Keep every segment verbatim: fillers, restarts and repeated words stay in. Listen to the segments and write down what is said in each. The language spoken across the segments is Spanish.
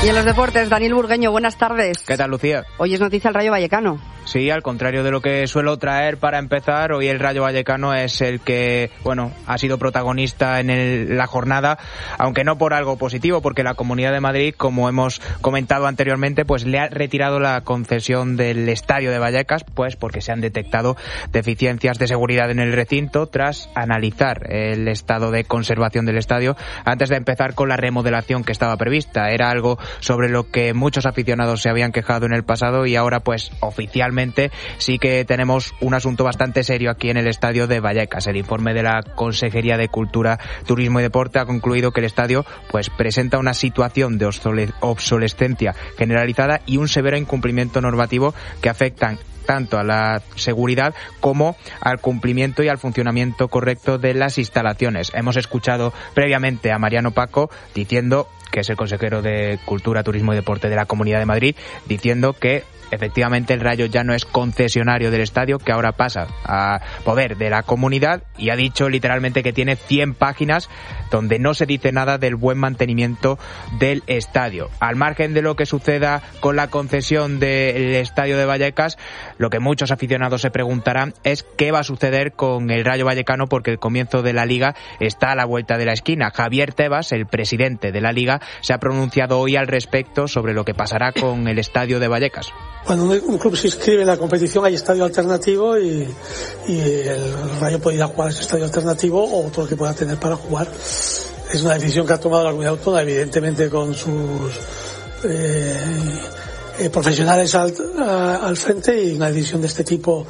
Y en los deportes, Daniel Burgueño, buenas tardes. ¿Qué tal, Lucía? Hoy es noticia el Rayo Vallecano. Sí, al contrario de lo que suelo traer para empezar, hoy el Rayo Vallecano es el que, bueno, ha sido protagonista en el, la jornada, aunque no por algo positivo, porque la Comunidad de Madrid, como hemos comentado anteriormente, pues le ha retirado la concesión del estadio de Vallecas, pues porque se han detectado deficiencias de seguridad en el recinto tras analizar el estado de conservación del estadio antes de empezar con la remodelación que estaba prevista. Era algo sobre lo que muchos aficionados se habían quejado en el pasado y ahora pues oficialmente sí que tenemos un asunto bastante serio aquí en el estadio de Vallecas. El informe de la Consejería de Cultura, Turismo y Deporte ha concluido que el estadio pues presenta una situación de obsolescencia generalizada y un severo incumplimiento normativo que afectan tanto a la seguridad como al cumplimiento y al funcionamiento correcto de las instalaciones. Hemos escuchado previamente a Mariano Paco diciendo, que es el consejero de Cultura, Turismo y Deporte de la Comunidad de Madrid, diciendo que efectivamente el Rayo ya no es concesionario del estadio, que ahora pasa a poder de la comunidad, y ha dicho literalmente que tiene cien páginas donde no se dice nada del buen mantenimiento del estadio. Al margen de lo que suceda con la concesión del estadio de Vallecas, lo que muchos aficionados se preguntarán es qué va a suceder con el Rayo Vallecano, porque el comienzo de la Liga está a la vuelta de la esquina. Javier Tebas, el presidente de la Liga, se ha pronunciado hoy al respecto sobre lo que pasará con el estadio de Vallecas. Cuando un club se inscribe en la competición hay estadio alternativo y, y el Rayo puede ir a jugar a ese estadio alternativo o otro que pueda tener para jugar. Es una decisión que ha tomado la comunidad autónoma, evidentemente con sus eh, eh, profesionales al, a, al frente, y una decisión de este tipo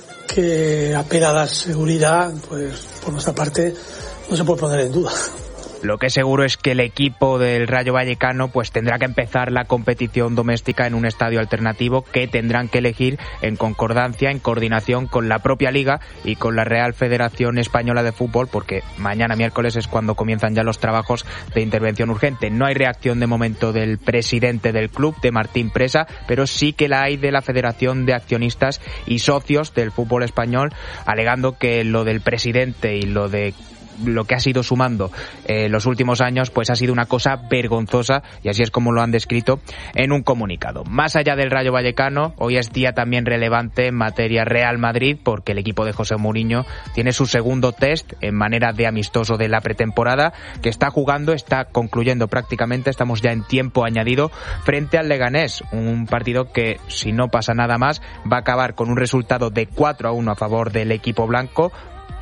que apela a la seguridad, pues por nuestra parte no se puede poner en duda. Lo que es seguro es que el equipo del Rayo Vallecano pues tendrá que empezar la competición doméstica en un estadio alternativo que tendrán que elegir en concordancia, en coordinación con la propia Liga y con la Real Federación Española de Fútbol, porque mañana miércoles es cuando comienzan ya los trabajos de intervención urgente. No hay reacción de momento del presidente del club, de Martín Presa, pero sí que la hay de la Federación de Accionistas y Socios del Fútbol Español, alegando que lo del presidente y lo de lo que ha sido sumando eh, los últimos años pues ha sido una cosa vergonzosa, y así es como lo han descrito en un comunicado. Más allá del Rayo Vallecano, hoy es día también relevante en materia Real Madrid, porque el equipo de José Mourinho tiene su segundo test en manera de amistoso de la pretemporada, que está jugando, está concluyendo prácticamente, estamos ya en tiempo añadido, frente al Leganés, un partido que, si no pasa nada más, va a acabar con un resultado de cuatro a uno a favor del equipo blanco.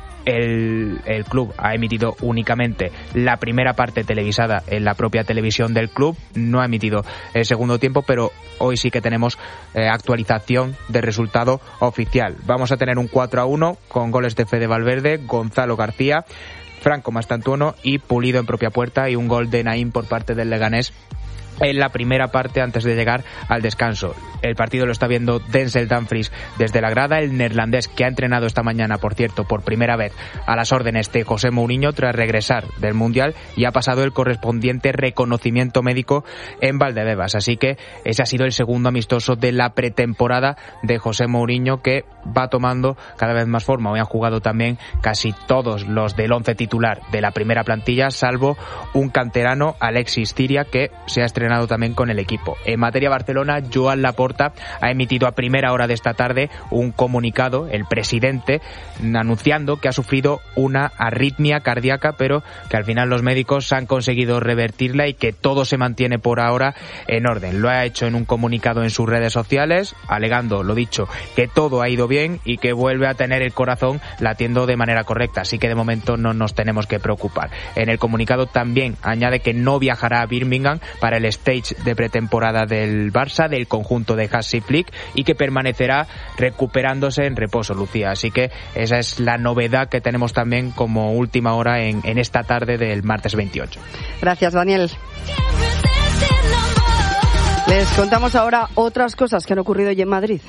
El, el club ha emitido únicamente la primera parte televisada en la propia televisión del club, no ha emitido el segundo tiempo, pero hoy sí que tenemos eh, actualización de resultado oficial. Vamos a tener un cuatro a uno con goles de Fede Valverde, Gonzalo García, Franco Mastantuono y Pulido en propia puerta, y un gol de Naim por parte del Leganés en la primera parte antes de llegar al descanso. El partido lo está viendo Denzel Dumfries desde la grada, el neerlandés que ha entrenado esta mañana, por cierto, por primera vez a las órdenes de José Mourinho tras regresar del Mundial, y ha pasado el correspondiente reconocimiento médico en Valdebebas. Así que ese ha sido el segundo amistoso de la pretemporada de José Mourinho, que va tomando cada vez más forma. Hoy han jugado también casi todos los del once titular de la primera plantilla, salvo un canterano, Alexis Ciria, que se ha estrenado también con el equipo. En materia Barcelona, Joan Laporta ha emitido a primera hora de esta tarde un comunicado, el presidente, anunciando que ha sufrido una arritmia cardíaca, pero que al final los médicos han conseguido revertirla y que todo se mantiene por ahora en orden. Lo ha hecho en un comunicado en sus redes sociales, alegando, lo dicho, que todo ha ido bien y que vuelve a tener el corazón latiendo de manera correcta, así que de momento no nos tenemos que preocupar. En el comunicado también añade que no viajará a Birmingham para el stage de pretemporada del Barça, del conjunto de Hansi Flick, y que permanecerá recuperándose en reposo, Lucía. Así que esa es la novedad que tenemos también como última hora en, en esta tarde del martes veintiocho. Gracias, Daniel. Les contamos ahora otras cosas que han ocurrido hoy en Madrid.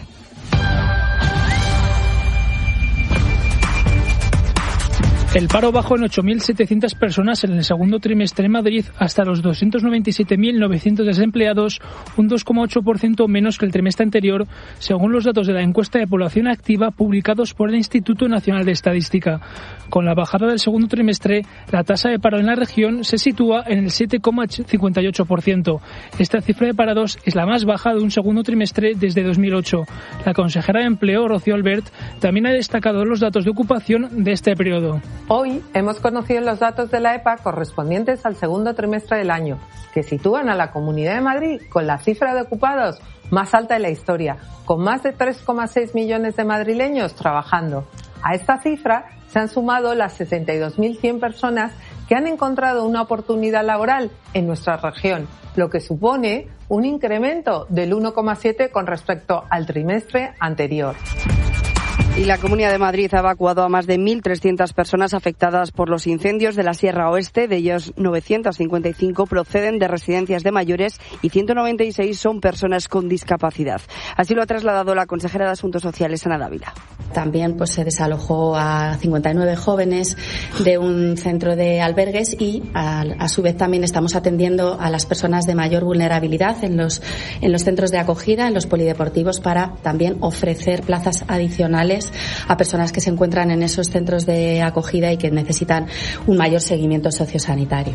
El paro bajó en ocho mil setecientas personas en el segundo trimestre en Madrid hasta los doscientos noventa y siete mil novecientos desempleados, un dos coma ocho por ciento menos que el trimestre anterior, según los datos de la encuesta de población activa publicados por el Instituto Nacional de Estadística. Con la bajada del segundo trimestre, la tasa de paro en la región se sitúa en el siete coma cincuenta y ocho por ciento. Esta cifra de parados es la más baja de un segundo trimestre desde dos mil ocho. La consejera de Empleo, Rocío Albert, también ha destacado los datos de ocupación de este periodo. Hoy hemos conocido los datos de la E P A correspondientes al segundo trimestre del año, que sitúan a la Comunidad de Madrid con la cifra de ocupados más alta de la historia, con más de tres coma seis millones de madrileños trabajando. A esta cifra se han sumado las sesenta y dos mil cien personas que han encontrado una oportunidad laboral en nuestra región, lo que supone un incremento del uno coma siete con respecto al trimestre anterior. Y la Comunidad de Madrid ha evacuado a más de mil trescientas personas afectadas por los incendios de la Sierra Oeste. De ellos, novecientas cincuenta y cinco proceden de residencias de mayores y ciento noventa y seis son personas con discapacidad. Así lo ha trasladado la consejera de Asuntos Sociales, Ana Dávila. También pues se desalojó a cincuenta y nueve jóvenes de un centro de albergues y a, a su vez también estamos atendiendo a las personas de mayor vulnerabilidad en los, en los centros de acogida, en los polideportivos, para también ofrecer plazas adicionales a personas que se encuentran en esos centros de acogida y que necesitan un mayor seguimiento sociosanitario.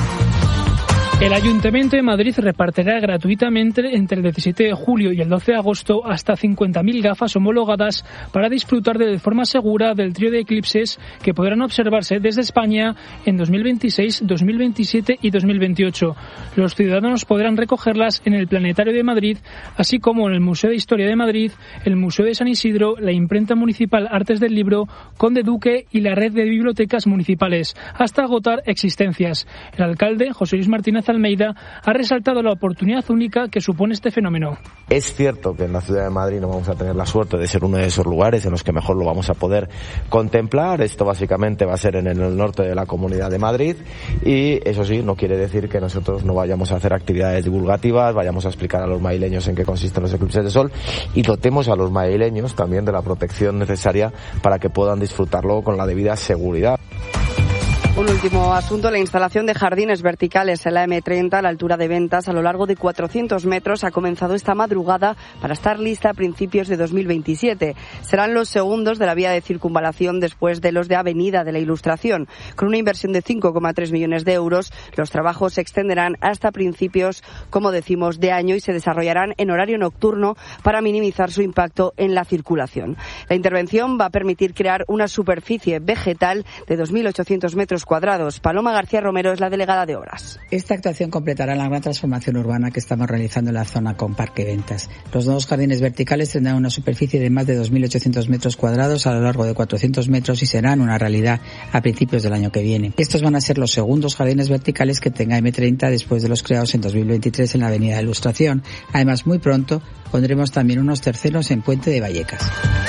El Ayuntamiento de Madrid repartirá gratuitamente entre el diecisiete de julio y el doce de agosto hasta cincuenta mil gafas homologadas para disfrutar de forma segura del trío de eclipses que podrán observarse desde España en dos mil veintiséis, dos mil veintisiete y dos mil veintiocho. Los ciudadanos podrán recogerlas en el Planetario de Madrid, así como en el Museo de Historia de Madrid, el Museo de San Isidro, la Imprenta Municipal Artes del Libro, Conde Duque y la red de bibliotecas municipales, hasta agotar existencias. El alcalde, José Luis Martínez Almeida, ha resaltado la oportunidad única que supone este fenómeno. Es cierto que en la ciudad de Madrid no vamos a tener la suerte de ser uno de esos lugares en los que mejor lo vamos a poder contemplar. Esto básicamente va a ser en el norte de la Comunidad de Madrid y eso sí, no quiere decir que nosotros no vayamos a hacer actividades divulgativas, vayamos a explicar a los madrileños en qué consisten los eclipses de sol y dotemos a los madrileños también de la protección necesaria para que puedan disfrutarlo con la debida seguridad. Un último asunto, la instalación de jardines verticales en la eme treinta a la altura de Ventas a lo largo de cuatrocientos metros ha comenzado esta madrugada para estar lista a principios de dos mil veintisiete. Serán los segundos de la vía de circunvalación después de los de Avenida de la Ilustración. Con una inversión de cinco coma tres millones de euros, los trabajos se extenderán hasta principios, como decimos, de año y se desarrollarán en horario nocturno para minimizar su impacto en la circulación. La intervención va a permitir crear una superficie vegetal de dos mil ochocientos metros cuadrados. Paloma García Romero es la delegada de Obras. Esta actuación completará la gran transformación urbana que estamos realizando en la zona con Parque Ventas. Los nuevos jardines verticales tendrán una superficie de más de dos mil ochocientos metros cuadrados a lo largo de cuatrocientos metros y serán una realidad a principios del año que viene. Estos van a ser los segundos jardines verticales que tenga eme treinta después de los creados en dos mil veintitrés en la Avenida de Ilustración. Además, muy pronto pondremos también unos terceros en Puente de Vallecas.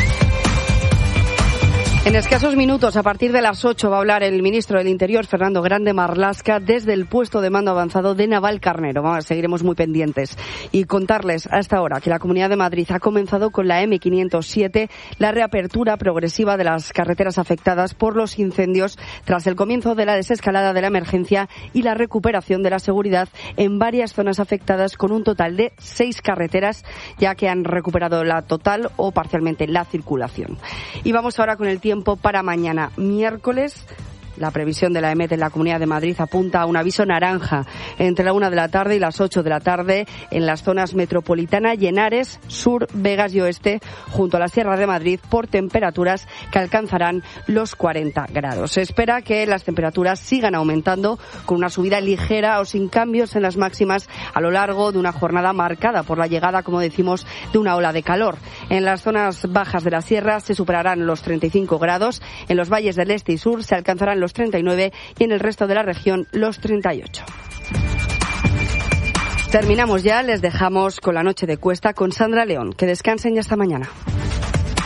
En escasos minutos, a partir de las ocho, va a hablar el ministro del Interior, Fernando Grande Marlaska, desde el puesto de mando avanzado de Navalcarnero. Vamos, seguiremos muy pendientes. Y contarles hasta ahora que la Comunidad de Madrid ha comenzado con la eme quinientos siete la reapertura progresiva de las carreteras afectadas por los incendios tras el comienzo de la desescalada de la emergencia y la recuperación de la seguridad en varias zonas afectadas, con un total de seis carreteras ya que han recuperado la total o parcialmente la circulación. Y vamos ahora con el tiempo para mañana, miércoles. La previsión de la EMET en la Comunidad de Madrid apunta a un aviso naranja entre la una de la tarde y las ocho de la tarde en las zonas metropolitana y Henares, Sur, Vegas y Oeste, junto a la Sierra de Madrid, por temperaturas que alcanzarán los cuarenta grados. Se espera que las temperaturas sigan aumentando con una subida ligera o sin cambios en las máximas a lo largo de una jornada marcada por la llegada, como decimos, de una ola de calor. En las zonas bajas de la Sierra se superarán los treinta y cinco grados, en los valles del Este y Sur se alcanzarán los treinta y nueve y en el resto de la región los treinta y ocho. Terminamos ya, les dejamos con la noche de Cuesta con Sandra León. Que descansen y hasta mañana.